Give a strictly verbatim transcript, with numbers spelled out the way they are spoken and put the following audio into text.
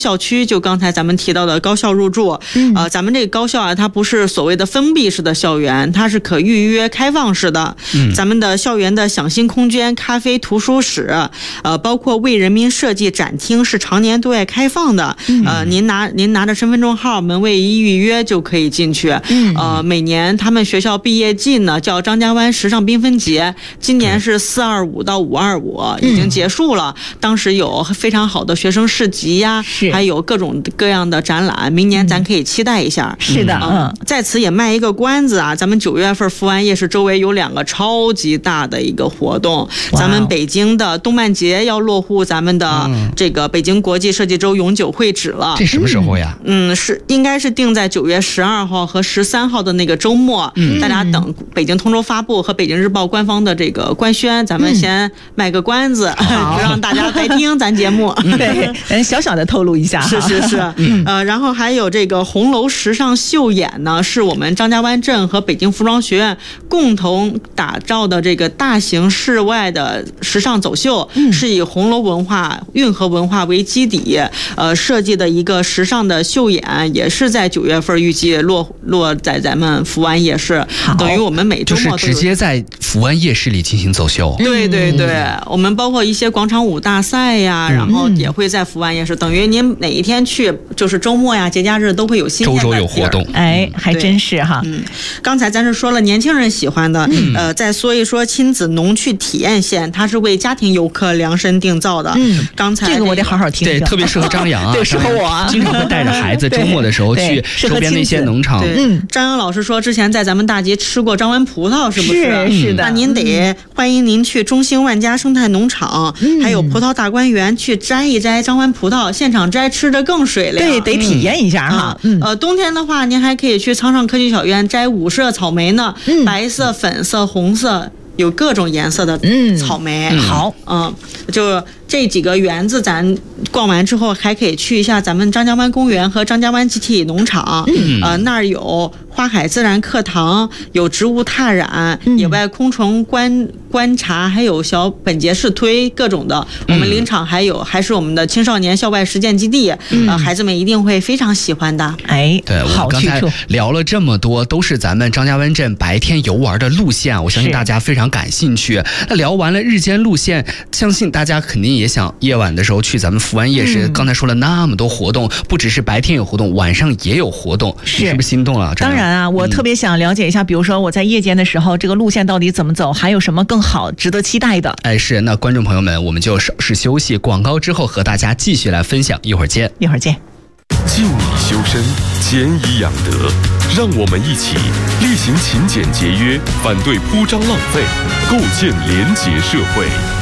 校区，就刚才咱们提到的高校入住， 嗯、 呃，咱们这个高校啊，它不是所谓的封闭式的校园，它是可预约开放式的。嗯、咱们的校园的享新空间、咖啡、图书室，呃，包括为人民设计展厅是常年对外开放的。嗯、呃，您拿您拿着身份证号，门卫一预约就可以进去。嗯、呃，每年他们学校毕业季呢叫张家湾时尚缤纷节，今年是四二五到五二五已经结束了。嗯、当时有非常好的学生市集呀。还有各种各样的展览，明年咱可以期待一下。 嗯、是的， 嗯，在此也卖一个关子啊，咱们九月份福安夜市周围有两个超级大的一个活动，咱们北京的动漫节要落户咱们的这个北京国际设计周永久会址了。 这什么时候呀？ 嗯，是应该是定在九月十二号和十三号的那个周末。嗯，大家等北京通州发布和北京日报官方的这个官宣，咱们先卖个关子，不、嗯、让大家来听咱节目。 对，咱小小的透露一下。 是是是，呃，然后还有这个红楼时尚秀演呢，是我们张家湾镇和北京服装学院共同打造的这个大型室外的时尚走秀，嗯、是以红楼文化、运河文化为基底，呃，设计的一个时尚的秀演，也是在九月份预计落落在咱们福安夜市，等于我们每周末都就是直接在福安夜市里进行走秀。 对对对，嗯、我们包括一些广场舞大赛呀，然后也会在福安夜市，等于您哪一天去，就是周末呀、节假日都会有新鲜的周周有活动。 哎，还真是哈。 嗯，刚才咱是说了年轻人喜欢的，嗯、呃，再说一说亲子农趣体验线，它是为家庭游客量身定造的。嗯，刚才、 这个、这个我得好好听听。 对，特别适合张扬啊， 对，适合我啊， 经常会带着孩子周末的时候去周边的一些农场。 嗯，张扬老师说之前在咱们大集吃过张湾葡萄，是不是？ 是是的。 那您得欢迎您去中兴万家生态农场，嗯、还有葡萄大观园去摘一摘张湾葡萄，现场摘吃着更水凉。 对，得体验一下哈。 嗯，呃，冬天的话，您还可以去苍上科技小院摘五色草莓呢，嗯、白色、粉色、红色。有各种颜色的草莓。 嗯、好， 嗯，就这几个园子，咱逛完之后还可以去一下咱们张家湾公园和张家湾集体农场。嗯，呃，那儿有花海自然课堂，有植物踏染、嗯、野外昆虫观观察，还有小本节式推各种的。我们林场还有还是我们的青少年校外实践基地，嗯、呃，孩子们一定会非常喜欢的。 哎， 对，我们刚才聊了这么多，都是咱们张家湾镇白天游玩的路线，我相信大家非常感兴趣。那聊完了日间路线，相信大家肯定也想夜晚的时候去咱们福安夜市。嗯、刚才说了那么多活动，不只是白天有活动，晚上也有活动，是是不是心动了？ 当然啊，我特别想了解一下，嗯、比如说我在夜间的时候，这个路线到底怎么走，还有什么更好、值得期待的？ 哎，是。那观众朋友们，我们就稍事休息，广告之后和大家继续来分享，一会儿见， 一会儿见。 静以修身，俭以养德，让我们一起厉行勤俭节约，反对铺张浪费，构建廉洁社会。